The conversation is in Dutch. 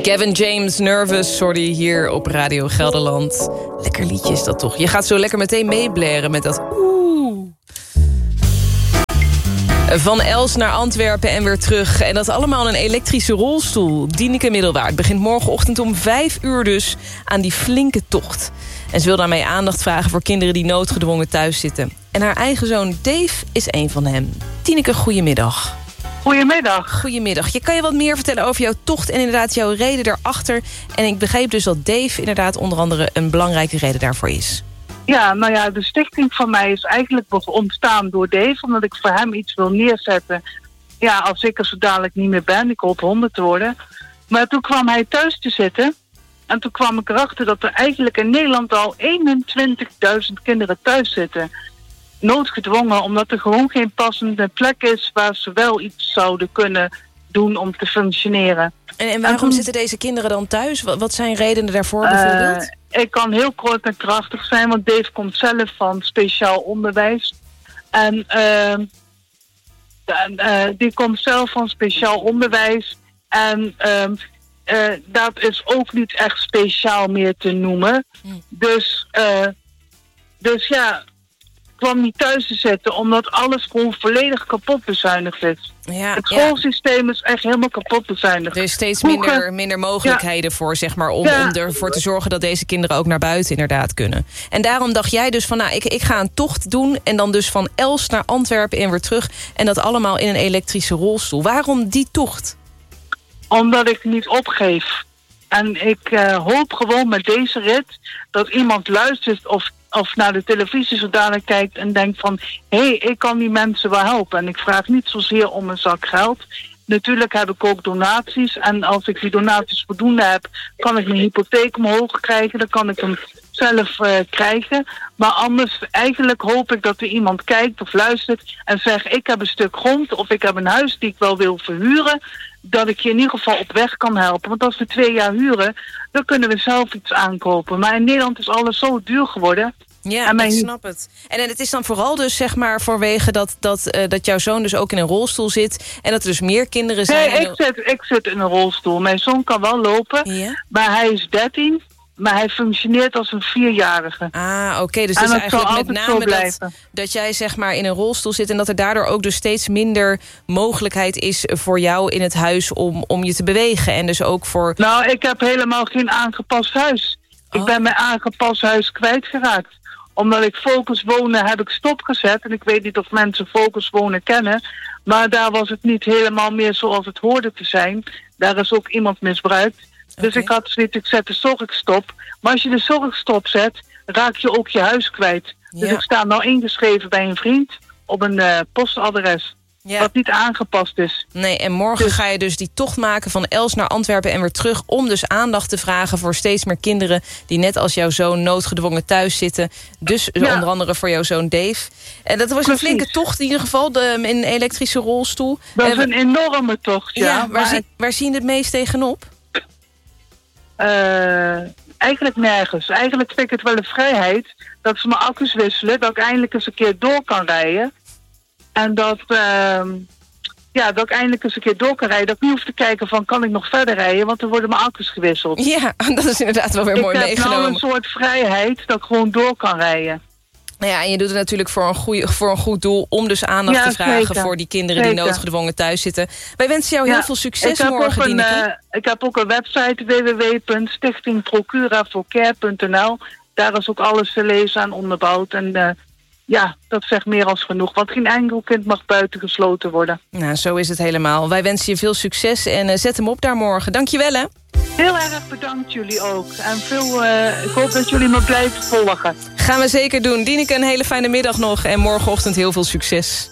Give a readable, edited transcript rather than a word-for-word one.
Gavin James, Nervous, sorry, hier op Radio Gelderland. Lekker liedje is dat toch. Je gaat zo lekker meteen meeblaren met dat oeh. Van Els naar Antwerpen en weer terug. En dat allemaal in een elektrische rolstoel. Dieneke Middelwaard begint morgenochtend om 5 uur dus aan die flinke tocht. En ze wil daarmee aandacht vragen voor kinderen die noodgedwongen thuis zitten. En haar eigen zoon Dave is een van hen. Dieneke, goedemiddag. Goedemiddag. Goedemiddag. Je kan je wat meer vertellen over jouw tocht en inderdaad jouw reden daarachter. En ik begreep dus dat Dave inderdaad onder andere een belangrijke reden daarvoor is. Ja, nou ja, de stichting van mij is eigenlijk ontstaan door Dave, omdat ik voor hem iets wil neerzetten. Ja, als ik er zo dadelijk niet meer ben, ik hoop 100 te worden. Maar toen kwam hij thuis te zitten. En toen kwam ik erachter dat er eigenlijk in Nederland al 21.000 kinderen thuis zitten. Noodgedwongen, omdat er gewoon geen passende plek is waar ze wel iets zouden kunnen doen om te functioneren. En waarom zitten deze kinderen dan thuis? Wat zijn redenen daarvoor bijvoorbeeld? Ik kan heel kort en krachtig zijn, want Dave komt zelf van speciaal onderwijs. En die komt zelf van speciaal onderwijs. En dat is ook niet echt speciaal meer te noemen. Dus ja, kwam niet thuis te zitten, omdat alles gewoon volledig kapot bezuinigd is. Ja, het schoolsysteem is echt helemaal kapot bezuinigd. Er is steeds minder mogelijkheden voor, zeg maar, om ervoor te zorgen dat deze kinderen ook naar buiten inderdaad kunnen. En daarom dacht jij dus van, nou, ik ga een tocht doen en dan dus van Els naar Antwerpen en weer terug. En dat allemaal in een elektrische rolstoel. Waarom die tocht? Omdat ik niet opgeef. En ik hoop gewoon met deze rit dat iemand luistert of naar de televisie zo dadelijk kijkt en denkt van, hé, ik kan die mensen wel helpen. En ik vraag niet zozeer om een zak geld. Natuurlijk heb ik ook donaties. En als ik die donaties voldoende heb, kan ik mijn hypotheek omhoog krijgen. Dan kan ik hem zelf krijgen. Maar anders, eigenlijk hoop ik dat er iemand kijkt of luistert en zegt, ik heb een stuk grond of ik heb een huis die ik wel wil verhuren. Dat ik je in ieder geval op weg kan helpen. Want als we 2 jaar huren, dan kunnen we zelf iets aankopen. Maar in Nederland is alles zo duur geworden. Ja, ik snap het. En het is dan vooral dus, zeg maar, vanwege dat jouw zoon dus ook in een rolstoel zit. En dat er dus meer kinderen zijn. Nee, ik zit in een rolstoel. Mijn zoon kan wel lopen. Ja? Maar hij is 13. Maar hij functioneert als een 4-jarige. Ah, oké. Dus het is eigenlijk met name dat jij, zeg maar, in een rolstoel zit en dat er daardoor ook dus steeds minder mogelijkheid is voor jou in het huis om je te bewegen. En dus ook voor... Nou, ik heb helemaal geen aangepast huis. Ik ben mijn aangepast huis kwijtgeraakt. Omdat ik Focus Wonen heb ik stopgezet. En ik weet niet of mensen Focus Wonen kennen. Maar daar was het niet helemaal meer zoals het hoorde te zijn. Daar is ook iemand misbruikt. Dus ik had zoiets, ik zet de zorg stop. Maar als je de zorg stop zet, raak je ook je huis kwijt. Ja. Dus ik sta nou ingeschreven bij een vriend op een postadres. Ja. Wat niet aangepast is. Nee, en morgen ga je dus die tocht maken van Els naar Antwerpen en weer terug, om dus aandacht te vragen voor steeds meer kinderen die net als jouw zoon noodgedwongen thuis zitten. Dus onder andere voor jouw zoon Dave. En dat was een flinke tocht in ieder geval, in een elektrische rolstoel. Dat is een enorme tocht, ja. Waar zie je het meest tegenop? Eigenlijk nergens. Eigenlijk vind ik het wel een vrijheid dat ze mijn accu's wisselen, dat ik eindelijk eens een keer door kan rijden. En dat ik eindelijk eens een keer door kan rijden. Dat ik niet hoef te kijken van, kan ik nog verder rijden? Want dan worden mijn accu's gewisseld. Ja, dat is inderdaad wel weer mooi meegenomen. Ik heb nou een soort vrijheid dat ik gewoon door kan rijden. Nou ja, en je doet het natuurlijk voor een goed doel, om dus aandacht te vragen voor die kinderen die noodgedwongen thuis zitten. Wij wensen jou heel veel succes morgen, Dieneke. Ik heb ook een website, www.stichtingprocuravoorcare.nl. Daar is ook alles te lezen en onderbouwd. En dat zegt meer als genoeg. Want geen enkel kind mag buiten gesloten worden. Nou, zo is het helemaal. Wij wensen je veel succes en zet hem op daar morgen. Dank je wel, hè. Heel erg bedankt jullie ook. En ik hoop dat jullie me blijven volgen. Gaan we zeker doen. Dieneke, een hele fijne middag nog. En morgenochtend heel veel succes.